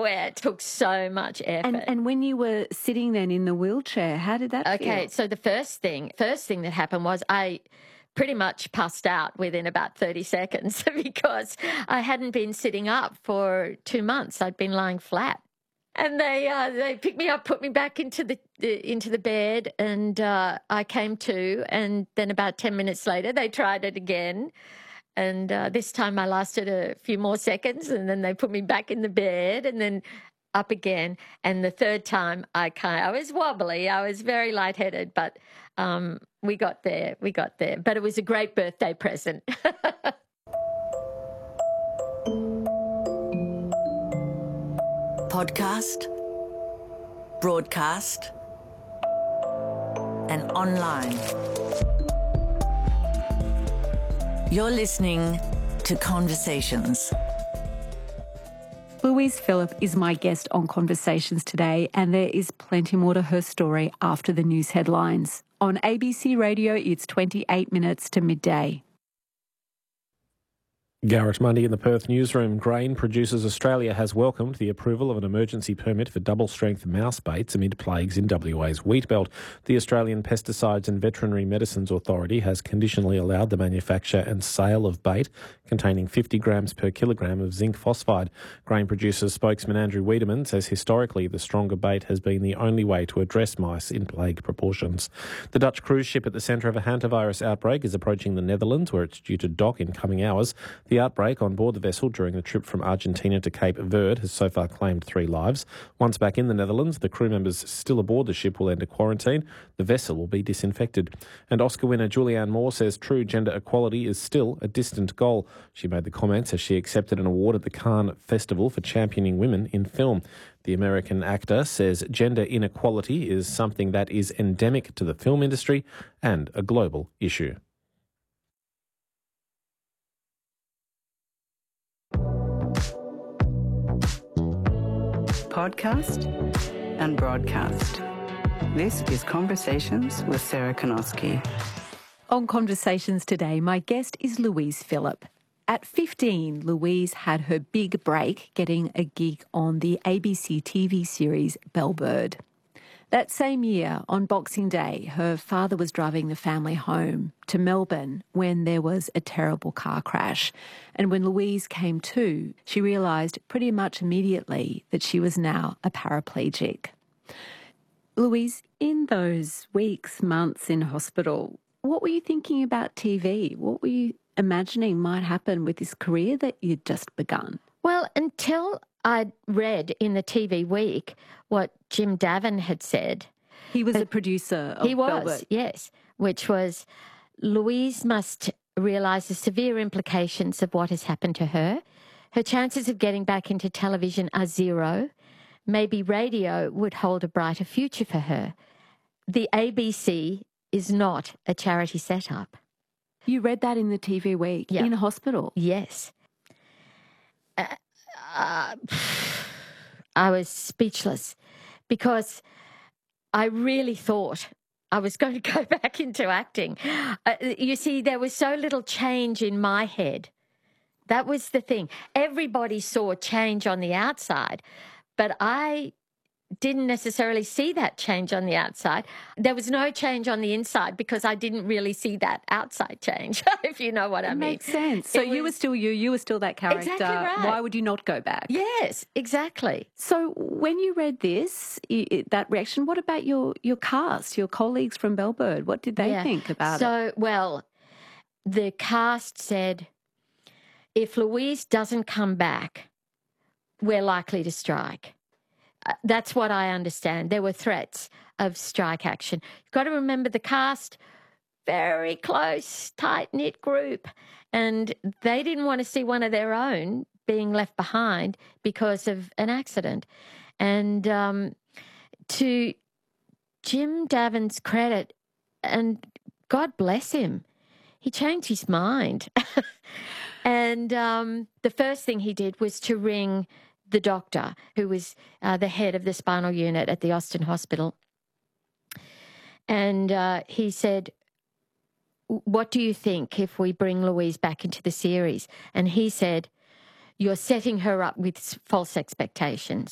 swear it took so much effort. And when you were sitting then in the wheelchair, how did that feel? Okay, so the first thing that happened was I pretty much passed out within about 30 seconds because I hadn't been sitting up for 2 months. I'd been lying flat. And they picked me up, put me back into the bed, and I came to. And then about 10 minutes later, they tried it again. And this time I lasted a few more seconds, and then they put me back in the bed and then up again. And the third time I was wobbly. I was very lightheaded, but we got there. But it was a great birthday present. Podcast, broadcast, and online. You're listening to Conversations. Louise Phillip is my guest on Conversations today, and there is plenty more to her story after the news headlines. On ABC Radio, it's 28 minutes to midday. Garrett Mundy in the Perth newsroom. Grain Producers Australia has welcomed the approval of an emergency permit for double-strength mouse baits amid plagues in WA's wheat belt. The Australian Pesticides and Veterinary Medicines Authority has conditionally allowed the manufacture and sale of bait containing 50 grams per kilogram of zinc phosphide. Grain Producers spokesman Andrew Wiedemann says historically the stronger bait has been the only way to address mice in plague proportions. The Dutch cruise ship at the centre of a hantavirus outbreak is approaching the Netherlands, where it's due to dock in coming hours. The outbreak on board the vessel during the trip from Argentina to Cape Verde has so far claimed 3 lives. Once back in the Netherlands, the crew members still aboard the ship will enter quarantine. The vessel will be disinfected. And Oscar winner Julianne Moore says true gender equality is still a distant goal. She made the comments as she accepted an award at the Cannes Festival for championing women in film. The American actor says gender inequality is something that is endemic to the film industry and a global issue. Podcast and broadcast. This is Conversations with Sarah Konoski. On Conversations today, my guest is Louise Phillip. At 15, Louise had her big break getting a gig on the ABC TV series Bellbird. That same year, on Boxing Day, her father was driving the family home to Melbourne when there was a terrible car crash. And when Louise came to, she realised pretty much immediately that she was now a paraplegic. Louise, in those weeks, months in hospital, what were you thinking about TV? What were you imagining might happen with this career that you'd just begun? Well, until I'd read in the TV Week what Jim Davin had said. He was a producer of Bellbird. He was, yes, which was Louise must realise the severe implications of what has happened to her. Her chances of getting back into television are zero. Maybe radio would hold a brighter future for her. The ABC is not a charity setup. You read that in the TV Week, in hospital? Yes. I was speechless because I really thought I was going to go back into acting. You see, there was so little change in my head. That was the thing. Everybody saw change on the outside, but I didn't necessarily see that change on the outside. There was no change on the inside because I didn't really see that outside change, if you know what I mean. Makes sense. So you were still you were still that character. Exactly right. Why would you not go back? Yes, exactly. So when you read this, that reaction, what about your cast, your colleagues from Bellbird? What did they think about it? So, well, the cast said, if Louise doesn't come back, we're likely to strike. That's what I understand. There were threats of strike action. You've got to remember the cast, very close, tight-knit group, and they didn't want to see one of their own being left behind because of an accident. And to Jim Davin's credit, and God bless him, he changed his mind. And the first thing he did was to ring the doctor, who was the head of the spinal unit at the Austin Hospital. And he said, what do you think if we bring Louise back into the series? And he said, you're setting her up with false expectations.